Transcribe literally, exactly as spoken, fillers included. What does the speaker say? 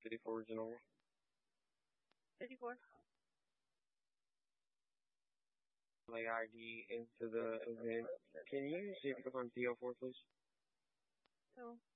fifty-four original. fifty-four. My I D into the event. Can you see if it's on D O four, please? So,